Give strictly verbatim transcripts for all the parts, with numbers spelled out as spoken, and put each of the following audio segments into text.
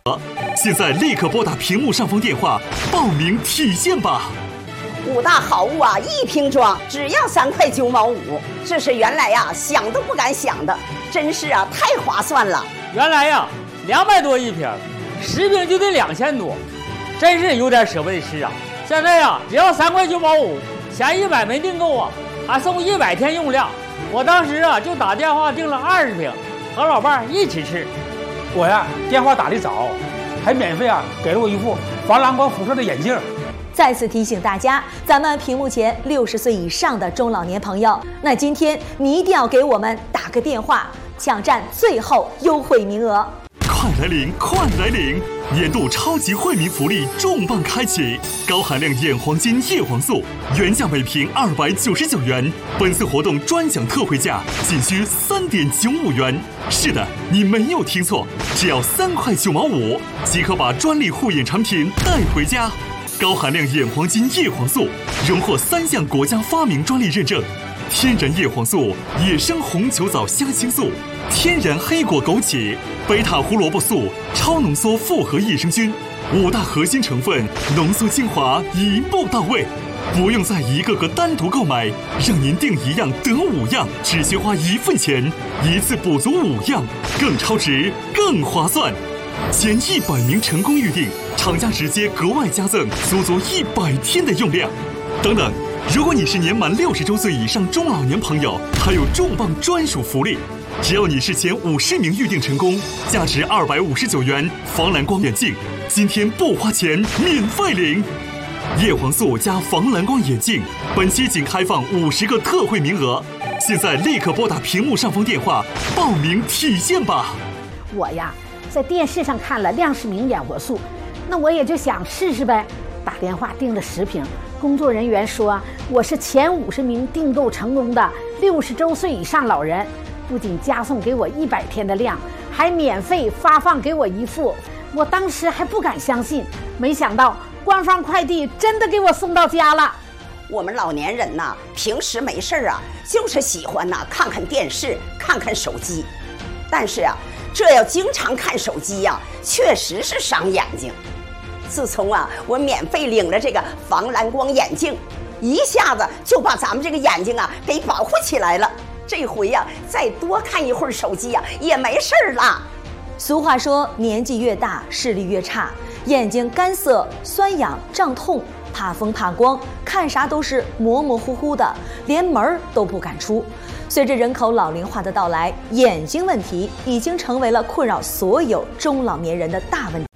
现在立刻拨打屏幕上方电话报名体验吧！ 五大好物啊，一瓶装只要三块九毛五，这是原来呀想都不敢想的，真是啊太划算了。 原来呀两百多一瓶，十瓶就得两千多，真是有点舍不得吃啊。现在呀只要三块九毛五，前一百没订购啊，还送一百天用量。我当时啊就打电话订了二十瓶，和老伴儿一起吃。 我呀电话打得早，还免费啊给了我一副防蓝光辐射的眼镜。 再次提醒大家，咱们屏幕前六十岁以上的中老年朋友，那今天你一定要给我们打个电话，抢占最后优惠名额。 快来领，快来领！年度超级惠民福利重磅开启，高含量眼黄金叶黄素原价每瓶二百九十九元，本次活动专享特惠价仅需三点九五元。是的，你没有听错，只要三块九毛五即可把专利护眼产品带回家。高含量眼黄金叶黄素荣获三项国家发明专利认证：天然叶黄素、野生红球藻虾青素、天然黑果枸杞、贝塔胡萝卜素、超浓缩复合益生菌，五大核心成分浓缩精华，一步到位，不用再一个个单独购买，让您订一样得五样，只需花一份钱，一次补足五样，更超值，更划算。前一百名成功预定，厂家直接格外加赠足足一百天的用量。等等，如果你是年满六十周岁以上中老年朋友，还有重磅专属福利，只要你是前五十名预定成功，价值二百五十九元防蓝光眼镜，今天不花钱免费领。叶黄素加防蓝光眼镜，本期仅开放五十个特惠名额，现在立刻拨打屏幕上方电话报名体验吧。 我呀在电视上看了亮世明眼活素，那我也就想试试呗，打电话订了十瓶。工作人员说我是前五十名订购成功的六十周岁以上老人，不仅加送给我一百天的量，还免费发放给我一副。我当时还不敢相信，没想到官方快递真的给我送到家了。 我们老年人呐，平时没事啊，就是喜欢呐看看电视，看看手机，但是啊这要经常看手机呀、啊，确实是伤眼睛。自从啊我免费领了这个防蓝光眼镜，一下子就把咱们这个眼睛啊给保护起来了。这回呀、啊、再多看一会儿手机呀、啊、也没事儿了。 俗话说，年纪越大视力越差，眼睛干涩、酸痒、胀痛，怕风怕光，看啥都是模模糊糊的，连门儿都不敢出。随着人口老龄化的到来，眼睛问题已经成为了困扰所有中老年人的大问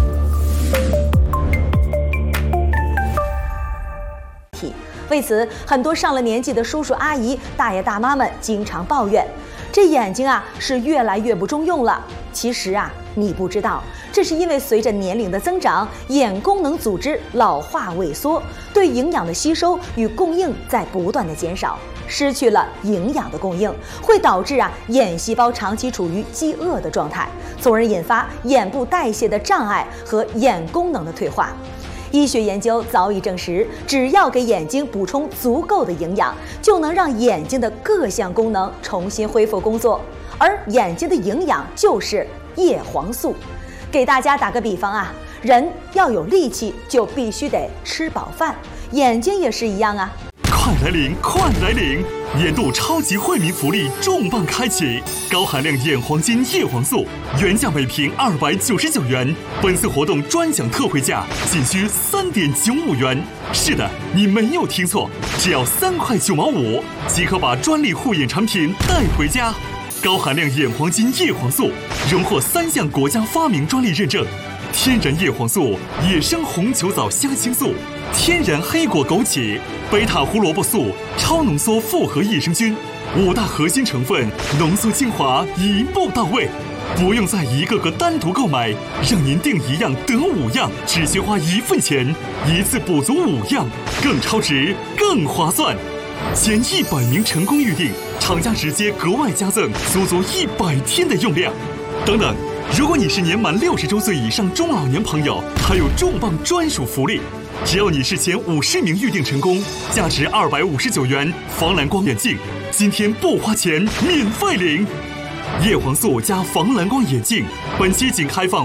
题。为此，很多上了年纪的叔叔阿姨、大爷大妈们经常抱怨，这眼睛啊是越来越不中用了。其实啊，你不知道，这是因为随着年龄的增长，眼功能组织老化萎缩，对营养的吸收与供应在不断的减少，失去了营养的供应，会导致啊眼细胞长期处于饥饿的状态，从而引发眼部代谢的障碍和眼功能的退化。医学研究早已证实，只要给眼睛补充足够的营养，就能让眼睛的各项功能重新恢复工作。而眼睛的营养就是叶黄素。给大家打个比方啊，人要有力气，就必须得吃饱饭，眼睛也是一样啊。 快来领，快来领！年度超级惠民福利重磅开启，高含量眼黄金叶黄素原价每瓶二百九十九元，本次活动专享特惠价仅需三点九五元。是的，你没有听错，只要三块九毛五即可把专利护眼产品带回家。高含量眼黄金叶黄素荣获三项国家发明专利认证：天然叶黄素、野生红球藻虾青素、天然黑果枸杞、贝塔胡萝卜素、超浓缩复合益生菌，五大核心成分浓缩精华，一步到位，不用再一个个单独购买，让您订一样得五样，只需花一份钱，一次补足五样，更超值，更划算。前一百名成功预定，厂家直接格外加赠足足一百天的用量。等等，如果你是年满六十周岁以上中老年朋友，还有重磅专属福利，只要你是前五十名预定成功，价值二百五十九元防蓝光眼镜，今天不花钱免费领。叶黄素加防蓝光眼镜，本期仅开放